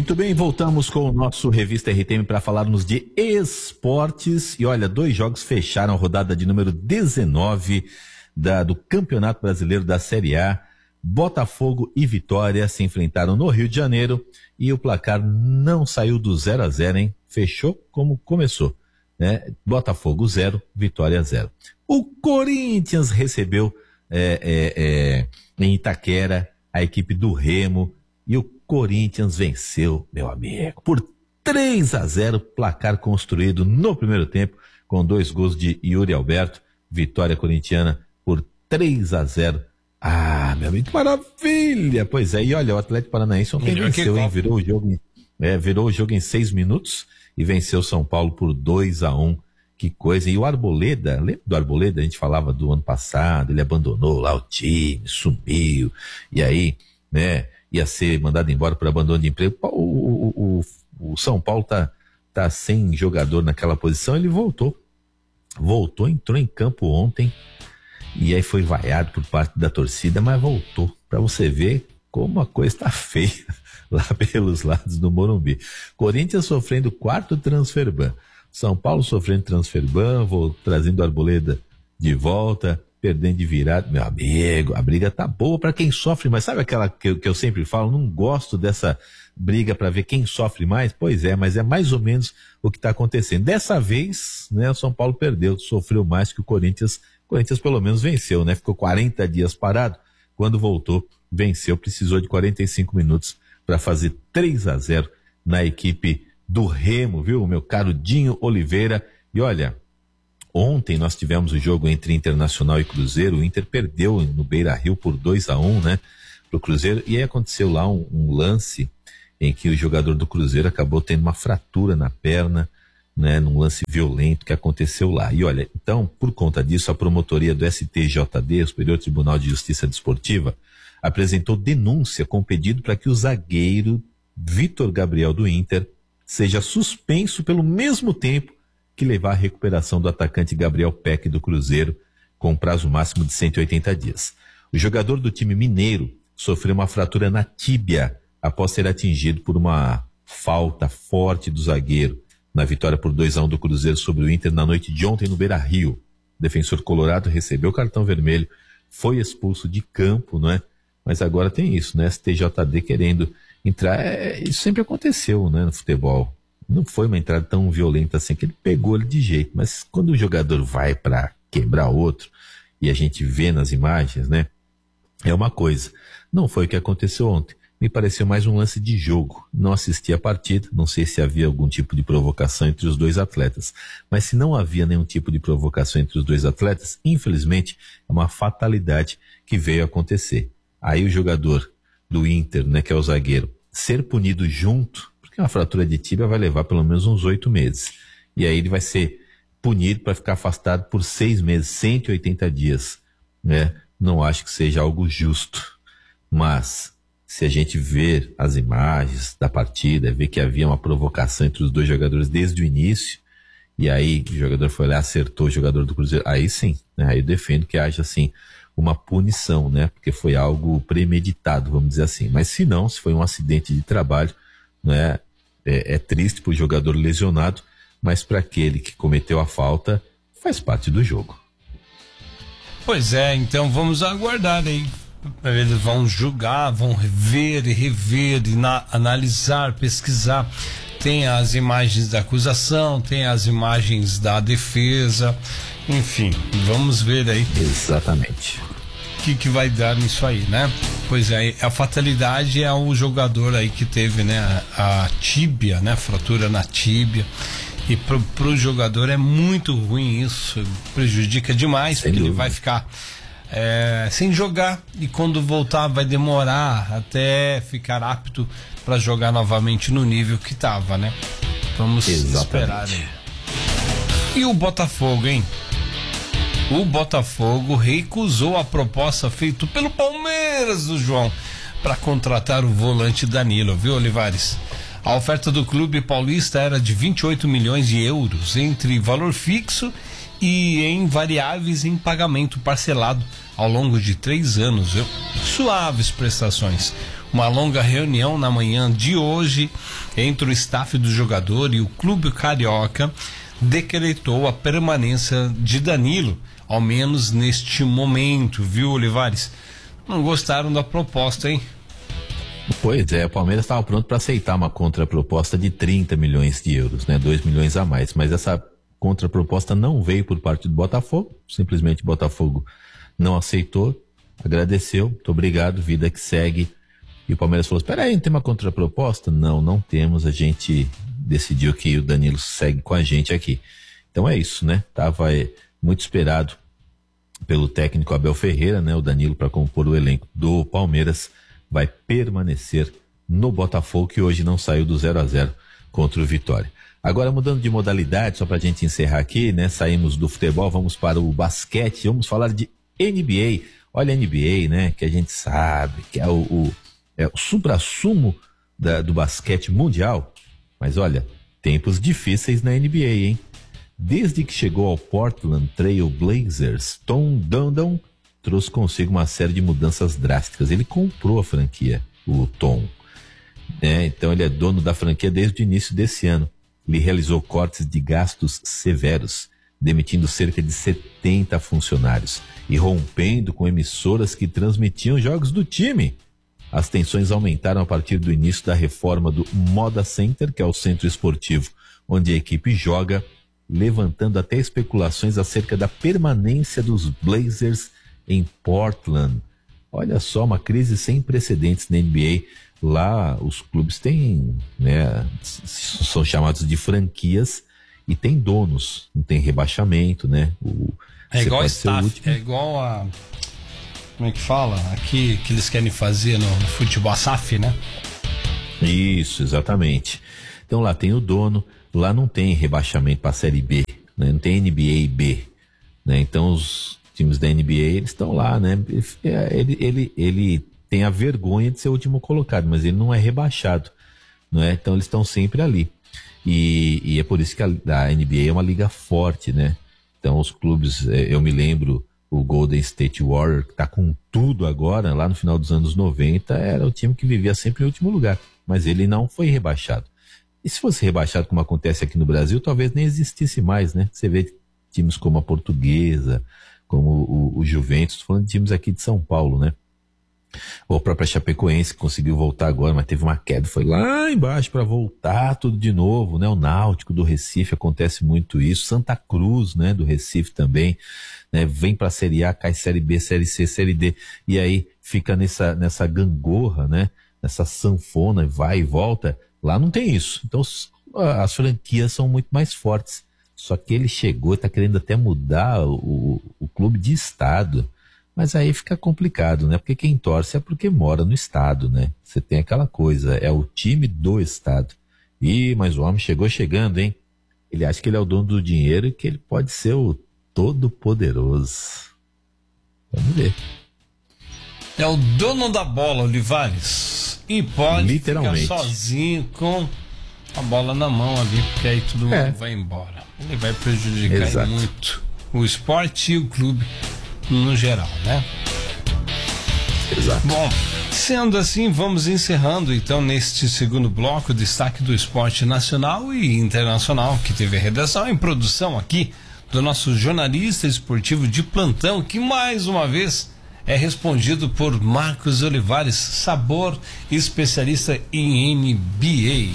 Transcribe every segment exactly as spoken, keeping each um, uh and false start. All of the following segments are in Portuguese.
Muito bem, voltamos com o nosso Revista R T M para falarmos de esportes. E olha, dois jogos fecharam a rodada de número dezenove da, do Campeonato Brasileiro da Série A. Botafogo e Vitória se enfrentaram no Rio de Janeiro e o placar não saiu do zero a zero, hein? Fechou como começou, né? Botafogo zero, Vitória zero. O Corinthians recebeu é, é, é, em Itaquera a equipe do Remo e o Corinthians venceu, meu amigo, por três a zero, placar construído no primeiro tempo com dois gols de Yuri Alberto. Vitória corintiana por três a zero. Ah, meu amigo, que maravilha! Pois é, e olha, o Atlético Paranaense ontem venceu, hein? Virou o jogo em, é, virou o jogo em seis minutos e venceu São Paulo por dois a um. Que coisa. E o Arboleda, lembra do Arboleda? A gente falava do ano passado, ele abandonou lá o time, sumiu, e aí, né, ia ser mandado embora por abandono de emprego. O, o, o, o São Paulo tá, tá sem jogador naquela posição, ele voltou. Voltou, entrou em campo ontem, e aí foi vaiado por parte da torcida, mas voltou, para você ver como a coisa tá feia lá pelos lados do Morumbi. Corinthians sofrendo quarto transfer ban, São Paulo sofrendo transfer ban, vou trazendo a Arboleda de volta, perdendo de virada. Meu amigo, a briga tá boa para quem sofre, mas sabe aquela que eu, que eu sempre falo, não gosto dessa briga para ver quem sofre mais? Pois é, mas é mais ou menos o que está acontecendo. Dessa vez, né, o São Paulo perdeu, sofreu mais que o Corinthians. O Corinthians pelo menos venceu, né? Ficou quarenta dias parado. Quando voltou, venceu, precisou de quarenta e cinco minutos para fazer três a zero na equipe do Remo, viu, meu caro Dinho Oliveira? E olha, ontem nós tivemos o jogo entre Internacional e Cruzeiro. O Inter perdeu no Beira-Rio por dois a um, né, pro Cruzeiro, e aí aconteceu lá um, um lance em que o jogador do Cruzeiro acabou tendo uma fratura na perna, né, num lance violento que aconteceu lá. E olha, então, por conta disso, a promotoria do S T J D, Superior Tribunal de Justiça Desportiva, apresentou denúncia com pedido para que o zagueiro Vitor Gabriel do Inter seja suspenso pelo mesmo tempo que levar à recuperação do atacante Gabriel Peck do Cruzeiro, com prazo máximo de cento e oitenta dias. O jogador do time mineiro sofreu uma fratura na tíbia após ser atingido por uma falta forte do zagueiro na vitória por dois a um do Cruzeiro sobre o Inter na noite de ontem no Beira-Rio. O defensor colorado recebeu cartão vermelho, foi expulso de campo, não é? Mas agora tem isso, né? S T J D querendo entrar. É, isso sempre aconteceu, né, no futebol. Não foi uma entrada tão violenta assim, que ele pegou ele de jeito, mas quando o jogador vai para quebrar outro, e a gente vê nas imagens, né, é uma coisa. Não foi o que aconteceu ontem. Me pareceu mais um lance de jogo. Não assisti a partida, não sei se havia algum tipo de provocação entre os dois atletas. Mas se não havia nenhum tipo de provocação entre os dois atletas, infelizmente, é uma fatalidade que veio a acontecer. Aí o jogador do Inter, né, que é o zagueiro, ser punido junto, porque uma fratura de tíbia vai levar pelo menos uns oito meses. E aí ele vai ser punido para ficar afastado por seis meses, cento e oitenta dias. Né? Não acho que seja algo justo. Mas se a gente ver as imagens da partida, ver que havia uma provocação entre os dois jogadores desde o início, e aí o jogador foi lá, acertou o jogador do Cruzeiro, aí sim, né? Aí eu defendo que haja assim uma punição, né? Porque foi algo premeditado, vamos dizer assim. Mas se não, se foi um acidente de trabalho, né? É, é triste para o jogador lesionado, mas para aquele que cometeu a falta, faz parte do jogo. Pois é, então vamos aguardar aí. Eles vão julgar, vão ver e rever, e na, analisar, pesquisar. Tem as imagens da acusação, tem as imagens da defesa, enfim, vamos ver aí. Exatamente. O que, que vai dar nisso aí, né? Pois é, a fatalidade é o jogador aí que teve, né, a, a tíbia, né, fratura na tíbia. E pro, pro jogador é muito ruim isso, prejudica demais, Sem porque dúvida. Ele vai ficar É, sem jogar, e quando voltar vai demorar até ficar apto para jogar novamente no nível que estava, né? Vamos Exatamente. esperar aí. E o Botafogo, hein? O Botafogo recusou a proposta feita pelo Palmeiras do João para contratar o volante Danilo, viu, Olivares? A oferta do clube paulista era de vinte e oito milhões de euros, entre valor fixo e em variáveis em pagamento parcelado ao longo de três anos, viu? Suaves prestações. uma longa reunião na manhã de hoje entre o staff do jogador e o Clube Carioca decretou a permanência de Danilo, ao menos neste momento, viu, Olivares? Não gostaram da proposta, hein? Pois é, o Palmeiras estava pronto para aceitar uma contraproposta de trinta milhões de euros, né? dois milhões a mais, mas essa contraproposta não veio por parte do Botafogo, simplesmente o Botafogo não aceitou, agradeceu, muito obrigado, vida que segue. E o Palmeiras falou, espera aí, não tem uma contraproposta? Não, não temos, a gente decidiu que o Danilo segue com a gente aqui. Então é isso, né? Tava é, muito esperado pelo técnico Abel Ferreira, né? O Danilo, para compor o elenco do Palmeiras, vai permanecer no Botafogo, que hoje não saiu do zero a zero contra o Vitória. Agora, mudando de modalidade, só pra gente encerrar aqui, né? Saímos do futebol, vamos para o basquete, vamos falar de N B A. Olha a N B A, né? Que a gente sabe que é o, o, é o supra-sumo da, do basquete mundial. Mas olha, tempos difíceis na N B A, hein? Desde que chegou ao Portland Trail Blazers, Tom Dundon trouxe consigo uma série de mudanças drásticas. Ele comprou a franquia, o Tom. É, então ele é dono da franquia desde o início desse ano. Ele realizou cortes de gastos severos, demitindo cerca de setenta funcionários e rompendo com emissoras que transmitiam jogos do time. As tensões aumentaram a partir do início da reforma do Moda Center, que é o centro esportivo onde a equipe joga, levantando até especulações acerca da permanência dos Blazers em Portland. Olha só, uma crise sem precedentes na N B A. Lá os clubes têm, né, são chamados de franquias e tem donos, não tem rebaixamento, né? O, é igual staff, é igual a... Como é que fala? Aqui que eles querem fazer no, no futebol, a S A F, né? Isso, exatamente. Então lá tem o dono, lá não tem rebaixamento para a Série B, né? Não tem N B A B, né? Então os times da N B A, eles estão lá, né? Ele, ele, ele tem a vergonha de ser o último colocado, mas ele não é rebaixado, não é? Então eles estão sempre ali. E, e é por isso que a, a N B A é uma liga forte, né? Então os clubes, eu me lembro, o Golden State Warriors, que tá com tudo agora, lá no final dos anos noventa, era o time que vivia sempre em último lugar, mas ele não foi rebaixado. E se fosse rebaixado, como acontece aqui no Brasil, talvez nem existisse mais, né? Você vê times como a Portuguesa, como o, o Juventus, tô falando de times aqui de São Paulo, né? Ou a própria Chapecoense, que conseguiu voltar agora, mas teve uma queda, foi lá embaixo para voltar tudo de novo, né? O Náutico do Recife, acontece muito isso. Santa Cruz, né? Do Recife também, né? Vem pra Série A, cai Série B, Série C, Série D, e aí fica nessa, nessa gangorra, né? Nessa sanfona, vai e volta. Lá não tem isso. Então as franquias são muito mais fortes. Só que ele chegou e tá querendo até mudar o, o clube de estado. Mas aí fica complicado, né? Porque quem torce é porque mora no estado, né? Você tem aquela coisa, é o time do estado. Ih, mas o homem chegou chegando, hein? Ele acha que ele é o dono do dinheiro e que ele pode ser o todo-poderoso. Vamos ver. É o dono da bola, Olivares. E pode literalmente ficar sozinho com a bola na mão ali, porque aí todo mundo é. vai embora. Ele vai prejudicar Exato. muito o esporte e o clube no geral, né? Exato. Bom, sendo assim, vamos encerrando então neste segundo bloco, destaque do esporte nacional e internacional, que teve a redação em produção aqui do nosso jornalista esportivo de plantão, que mais uma vez é respondido por Marcos Olivares, sabor especialista em N B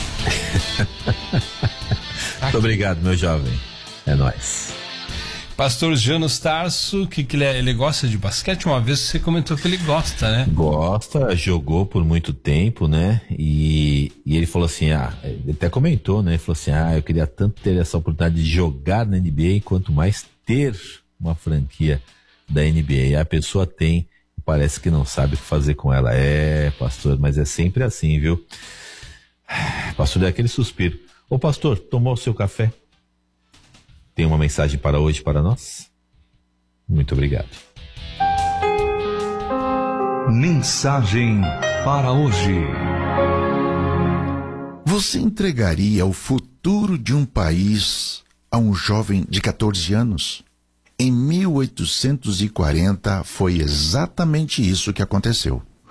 A. Muito obrigado, meu jovem. É nóis. Pastor Janos Tarso, que, que ele, ele gosta de basquete? Uma vez você comentou que ele gosta, né? Gosta, jogou por muito tempo, né? E, e ele falou assim, ah, ele até comentou, né? Ele falou assim, ah, eu queria tanto ter essa oportunidade de jogar na N B A, quanto mais ter uma franquia da N B A. A pessoa tem, parece que não sabe o que fazer com ela. É, pastor, mas é sempre assim, viu? Pastor, é aquele suspiro. Ô pastor, tomou o seu café? Tem uma mensagem para hoje para nós? Muito obrigado. Mensagem para hoje. Você entregaria o futuro de um país a um jovem de catorze anos? Em mil oitocentos e quarenta foi exatamente isso que aconteceu.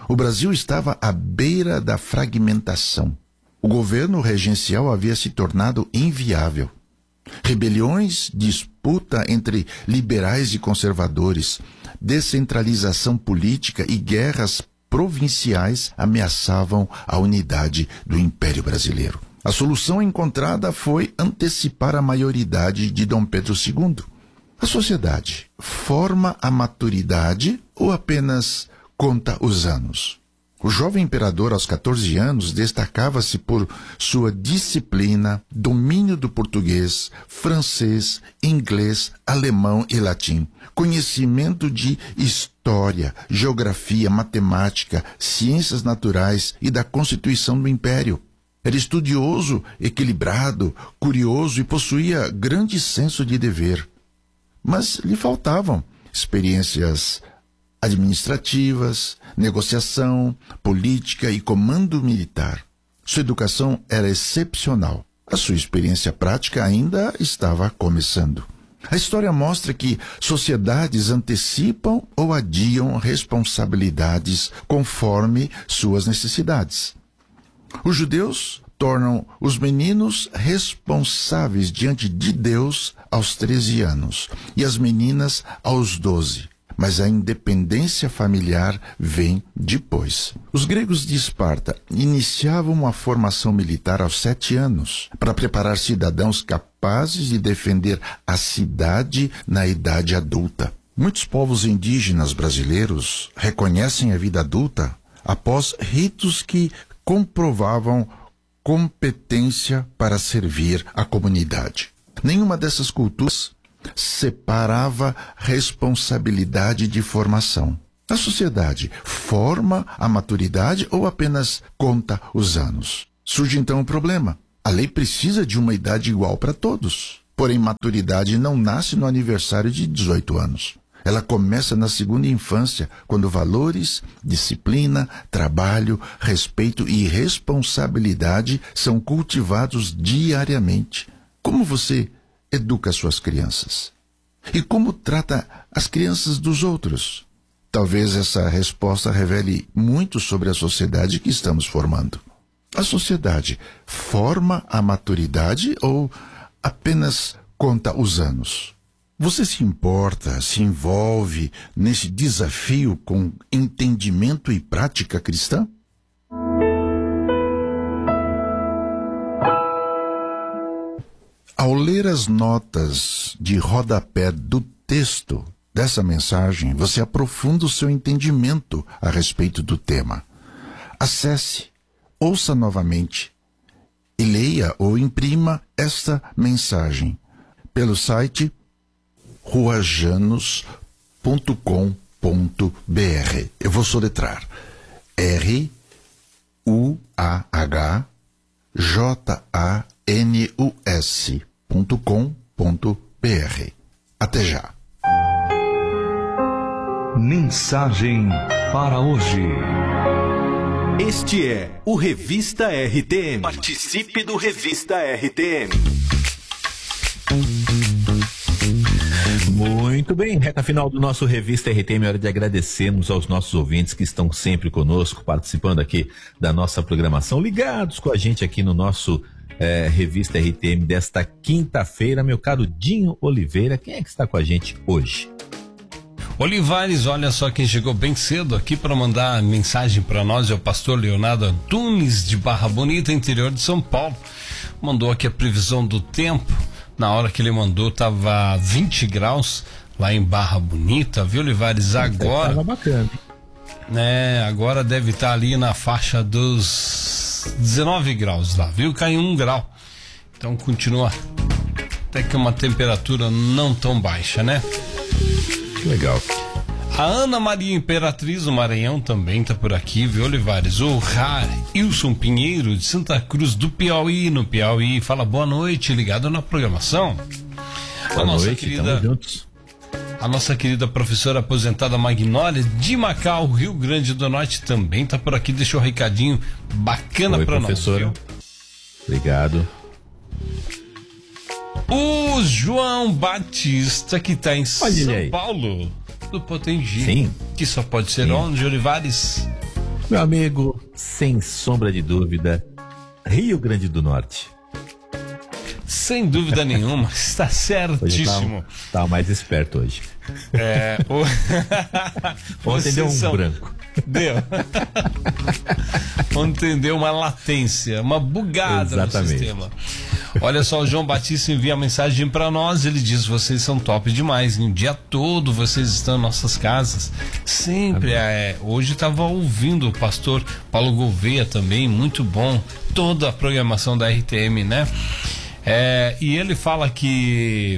O Brasil estava à beira da fragmentação. O governo regencial havia se tornado inviável. Rebeliões, disputa entre liberais e conservadores, descentralização política e guerras provinciais ameaçavam a unidade do Império Brasileiro. A solução encontrada foi antecipar a maioridade de Dom Pedro segundo. A sociedade forma a maturidade ou apenas conta os anos? O jovem imperador, aos quatorze anos, destacava-se por sua disciplina, domínio do português, francês, inglês, alemão e latim, conhecimento de história, geografia, matemática, ciências naturais e da constituição do império. Era estudioso, equilibrado, curioso e possuía grande senso de dever. Mas lhe faltavam experiências administrativas, negociação, política e comando militar. Sua educação era excepcional. A sua experiência prática ainda estava começando. A história mostra que sociedades antecipam ou adiam responsabilidades conforme suas necessidades. Os judeus tornam os meninos responsáveis diante de Deus aos treze anos e as meninas aos doze. Mas a independência familiar vem depois. Os gregos de Esparta iniciavam uma formação militar aos sete anos para preparar cidadãos capazes de defender a cidade na idade adulta. Muitos povos indígenas brasileiros reconhecem a vida adulta após ritos que comprovavam competência para servir a comunidade. Nenhuma dessas culturas separava responsabilidade de formação. A sociedade forma a maturidade ou apenas conta os anos? Surge então o problema. A lei precisa de uma idade igual para todos. Porém, maturidade não nasce no aniversário de dezoito anos. Ela começa na segunda infância, quando valores, disciplina, trabalho, respeito e responsabilidade são cultivados diariamente. Como você educa suas crianças? E como trata as crianças dos outros? Talvez essa resposta revele muito sobre a sociedade que estamos formando. A sociedade forma a maturidade ou apenas conta os anos? Você se importa, se envolve nesse desafio com entendimento e prática cristã? Ao ler as notas de rodapé do texto dessa mensagem, você aprofunda o seu entendimento a respeito do tema. Acesse, ouça novamente e leia ou imprima esta mensagem pelo site ruajanos ponto com ponto b r. Eu vou soletrar R U A H J A N U S ponto com ponto b r. Até já. Mensagem para hoje. Este é o Revista R T M. Participe do Revista R T M. Muito bem, reta final do nosso Revista R T M, hora de agradecermos aos nossos ouvintes que estão sempre conosco, participando aqui da nossa programação, ligados com a gente aqui no nosso é, Revista R T M desta quinta-feira. Meu caro Dinho Oliveira, quem é que está com a gente hoje? Olivares, olha só quem chegou bem cedo aqui para mandar mensagem para nós, é o pastor Leonardo Antunes de Barra Bonita, interior de São Paulo. Mandou aqui a previsão do tempo. Na hora que ele mandou, tava vinte graus lá em Barra Bonita, viu, Olivares? Agora. Tava bacana. Né, agora deve estar ali na faixa dos dezenove graus lá, viu? Caiu um grau. Então continua até que uma temperatura não tão baixa, né? Que legal. A Ana Maria Imperatriz do Maranhão também tá por aqui, viu, Olivares? O Railson Pinheiro de Santa Cruz do Piauí, no Piauí, fala boa noite, ligado na programação. Boa a nossa noite, querida, juntos. A nossa querida professora aposentada Magnólia de Macau, Rio Grande do Norte, também tá por aqui, deixou um recadinho bacana Oi, pra professora. nós, viu? Obrigado. O João Batista, que tá em Olha São aí. Paulo, do Potengi. Sim. Que só pode ser Sim. onde, Olivares? Meu amigo, sem sombra de dúvida, Rio Grande do Norte. Sem dúvida nenhuma, está certíssimo. Tá, tá mais esperto hoje. É, o... Ontem deu um são... branco. Deu. Ontem deu uma latência, uma bugada Exatamente. no sistema. Olha só, o João Batista envia mensagem para nós. Ele diz: vocês são top demais. O dia todo vocês estão em nossas casas. Sempre. É, hoje estava ouvindo o pastor Paulo Gouveia também. Muito bom. Toda a programação da R T M, né? É, e ele fala que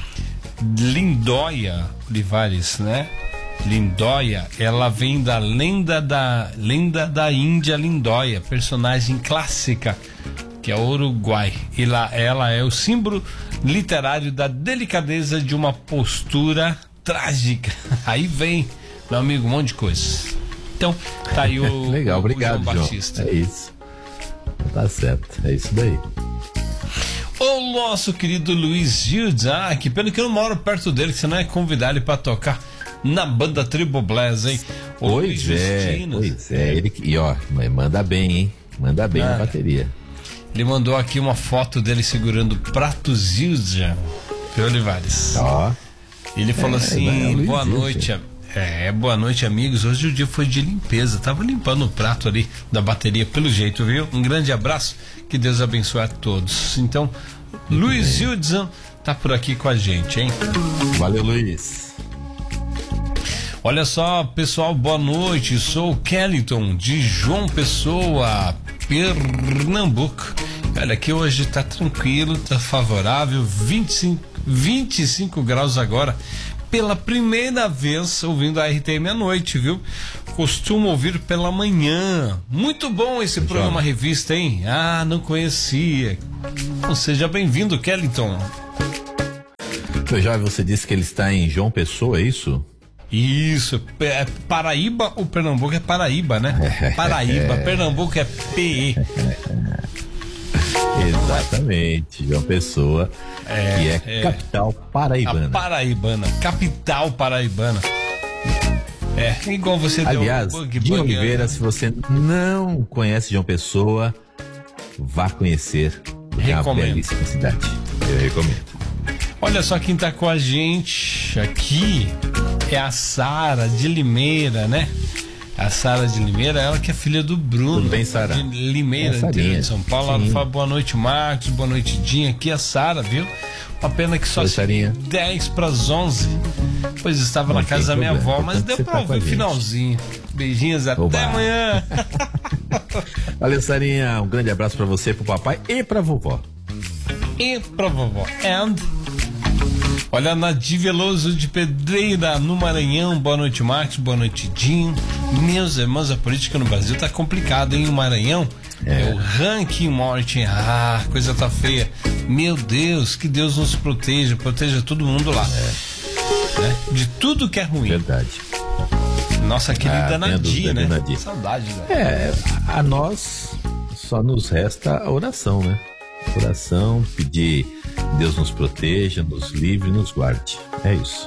Lindóia Olivares, né? Lindóia, ela vem da lenda da lenda da Índia Lindóia, personagem clássica, que é o Uruguai. E lá ela é o símbolo literário da delicadeza de uma postura trágica. Aí vem, meu amigo, um monte de coisa. Então, tá aí o legal, o obrigado, João João. Batista. É isso. Tá certo, é isso daí. O nosso querido Luiz Gildes, ah, que pena que eu não moro perto dele, que você não é convidar ele pra tocar na banda Triboblés, hein? O Pois Luiz é, Justino. pois é. Ele, que- e ó, mas manda bem, hein? Manda bem Ah. na bateria. Ele mandou aqui uma foto dele segurando prato Zildjian, Olivares. Ó, Ele falou É, assim: é o Luiz boa Zildjian. noite, a- é, boa noite, amigos. Hoje o dia foi de limpeza. Tava limpando o prato ali da bateria, pelo jeito, viu? Um grande abraço, que Deus abençoe a todos. Então, Luiz Zildjian tá por aqui com a gente, hein? valeu, Luiz. Olha só, pessoal, boa noite. Sou o Kellington, de João Pessoa, Pernambuco. Olha, aqui hoje tá tranquilo, tá favorável, vinte e cinco, vinte e cinco graus agora. Pela primeira vez ouvindo a R T M à noite, viu? Costumo ouvir pela manhã. Muito bom esse programa revista, hein? Ah, não conhecia. Então, seja bem-vindo, Kellington. Seu Jovem, você disse que ele está em João Pessoa, é isso? Isso, é Paraíba ou Pernambuco é Paraíba, né? Paraíba, Pernambuco é P E. Exatamente, João Pessoa, É, que é, é. capital A paraibana. paraibana, capital paraibana. É, igual você Aliás, deu um bug Dinho bug, Oliveira, né? se você não conhece João Pessoa, vá conhecer, porque é uma Recomendo. belíssima cidade. Eu recomendo. Olha só quem tá com a gente aqui é a Sara de Limeira, né? A Sara de Limeira, ela que é filha do Bruno. Tudo bem, Sara? De Limeira, É, interior Sarinha. de São Paulo. Ela Sim. fala boa noite, Marcos, boa noite, Dinho. Aqui é a Sara, viu? Uma pena que só Oi, Sarinha. dez para as onze. Pois estava Não na casa da tem minha problema, avó, mas importante deu você pra tá com a ouvir o gente. finalzinho. Beijinhos, até Oba. amanhã. Valeu, Sarinha. Um grande abraço pra você, pro papai e pra vovó. E pra vovó. And. Olha, Nadir Veloso de Pedreira, no Maranhão. Boa noite, Marcos. Boa noite, Dinho. Meus irmãos, a política no Brasil tá complicada, hein? O Maranhão é, o ranking morte. Ah, coisa tá feia. Meu Deus, que Deus nos proteja. Proteja todo mundo lá. Né? De tudo que é ruim. Verdade. Nossa querida Ah, tenha Nadir, dúvida, né? viu, Nadir? Saudade, né? É, a nós só nos resta a oração, né? Oração, pedir que Deus nos proteja, nos livre e nos guarde. É isso.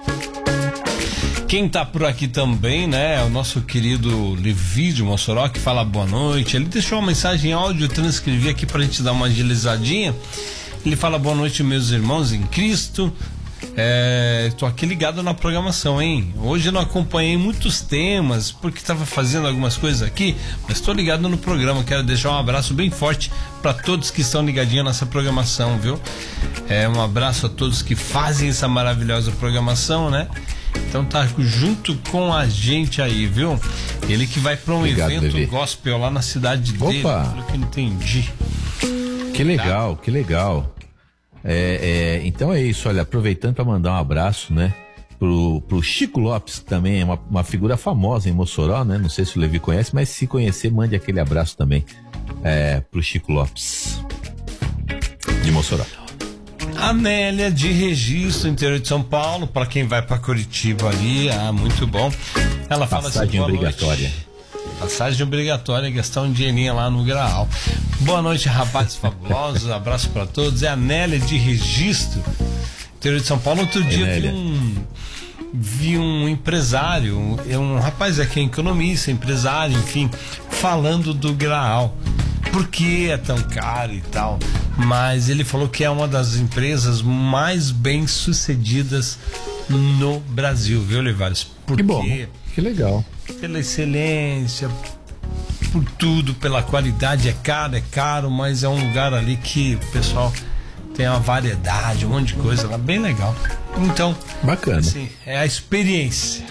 Quem tá por aqui também, né, é o nosso querido Levi de Mossoró, que fala boa noite. Ele deixou uma mensagem em áudio, eu transcrevi aqui pra gente dar uma agilizadinha. Ele fala boa noite, meus irmãos em Cristo. É, tô aqui ligado na programação, hein? Hoje eu não acompanhei muitos temas, porque tava fazendo algumas coisas aqui, mas tô ligado no programa. Quero deixar um abraço bem forte para todos que estão ligadinhos nessa programação, viu? É, um abraço a todos que fazem essa maravilhosa programação, né? Então tá junto com a gente aí, viu? Ele que vai para um Obrigado, evento Levi. gospel lá na cidade dele, Opa! pelo que eu entendi. Que legal, que legal. É, é, então é isso, olha, aproveitando para mandar um abraço, né, pro, pro Chico Lopes, que também é uma, uma figura famosa em Mossoró, né, não sei se o Levi conhece, mas se conhecer, mande aquele abraço também é, pro Chico Lopes de Mossoró. Amélia de Registro, interior de São Paulo, para quem vai para Curitiba ali, ah, muito bom. Ela fala Passagem assim, boa obrigatória. Noite. Passagem obrigatória, gastar um dinheirinho lá no Graal. Boa noite, rapazes fabulosos, abraço para todos. É a Amélia de Registro, interior de São Paulo. Outro dia vi Amélia. um, vi um empresário, um, um rapaz aqui, economista, empresário, enfim, falando do Graal. Por que é tão caro e tal? Mas ele falou que é uma das empresas mais bem sucedidas no Brasil, viu, Olivares? Por Que bom, quê? que legal. Pela excelência, por tudo, pela qualidade. É caro, é caro, mas é um lugar ali que o pessoal tem uma variedade, um monte de coisa lá, bem legal. Então, Bacana. assim, é a experiência.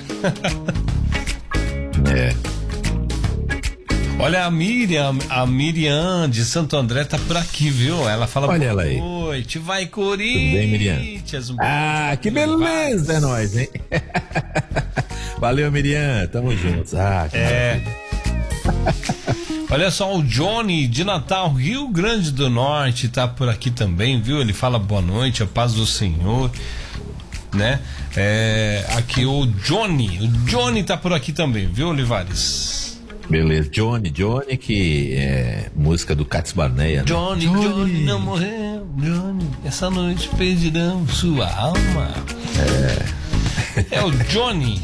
É. Olha, a Miriam, a Miriam de Santo André tá por aqui, viu? Ela fala Olha boa ela aí. noite, vai Corinthians. Tudo bem, Miriam? Um Ah, que beleza, é nóis, hein? Valeu, Miriam, tamo juntos. Ah, que É. maravilha. Olha só, o Johnny de Natal, Rio Grande do Norte, tá por aqui também, viu? Ele fala boa noite, a paz do Senhor, né? É, aqui o Johnny, o Johnny tá por aqui também, viu, Olivares? Beleza, Johnny, Johnny, que é música do Cats Barneia, né? Johnny, Johnny, Johnny não morreu, Johnny, essa noite pedirão sua alma. É. É o Johnny.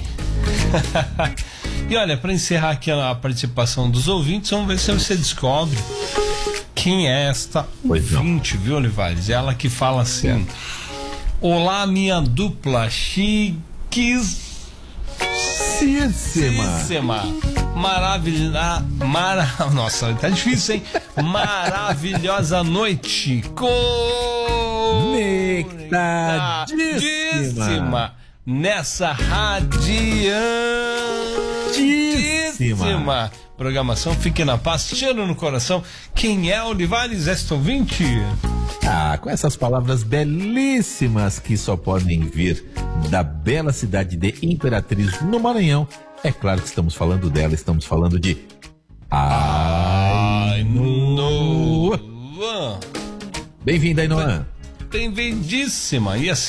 E olha, para encerrar aqui a participação dos ouvintes, vamos ver se você descobre quem é esta Pois não. ouvinte, viu, Olivares? Ela que fala assim: É. olá, minha dupla chiquis. Maravilhíssima. Maravilha. Mara... Nossa, tá difícil, hein? Maravilhosa noite. Conectadíssima. Nessa radiantíssima programação. Fique na paz, cheiro no coração. Quem é Olivares, esta ouvinte? Ah, com essas palavras belíssimas que só podem vir da bela cidade de Imperatriz, no Maranhão. É claro que estamos falando dela, estamos falando de Ainoa. Bem-vinda, Ainoa. Bem-vindíssima. E assim